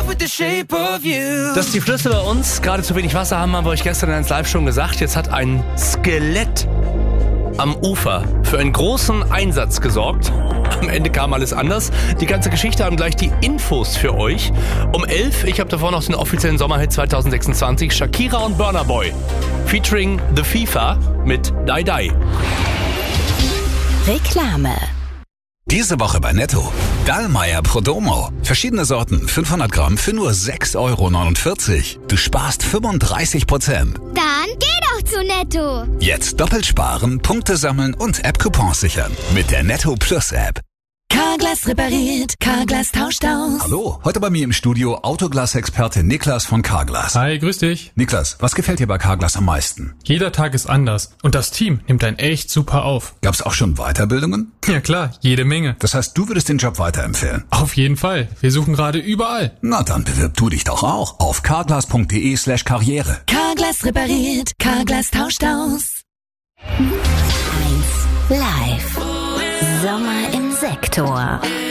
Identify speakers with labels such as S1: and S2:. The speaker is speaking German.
S1: Dass die Flüsse bei uns gerade zu wenig Wasser haben, haben wir euch gestern in der Live schon gesagt. Jetzt hat ein Skelett am Ufer für einen großen Einsatz gesorgt. Am Ende kam alles anders. Die ganze Geschichte haben gleich die Infos für euch. Um 11, ich habe davor noch den offiziellen Sommerhit 2026, Shakira und Burna Boy. Featuring The FIFA mit Die Die.
S2: Reklame.
S3: Diese Woche bei Netto. Dallmayr Prodomo. Verschiedene Sorten, 500 Gramm für nur 6,49 €. Du sparst 35%.
S4: Dann geh doch zu Netto.
S3: Jetzt doppelt sparen, Punkte sammeln und App-Coupons sichern. Mit der Netto Plus App.
S2: Carglass repariert, Carglass tauscht aus.
S3: Hallo, heute bei mir im Studio Autoglas-Experte Niklas von Carglass.
S5: Hi, grüß dich.
S3: Niklas, was gefällt dir bei Carglass am meisten?
S5: Jeder Tag ist anders und das Team nimmt einen echt super auf.
S3: Gab's auch schon Weiterbildungen?
S5: Ja klar, jede Menge.
S3: Das heißt, du würdest den Job weiterempfehlen?
S5: Auf jeden Fall. Wir suchen gerade überall.
S3: Na dann bewirb du dich doch auch auf carglass.de/karriere.
S2: Carglass repariert, Carglass tauscht aus. 1 Live. Sommer im Sektor.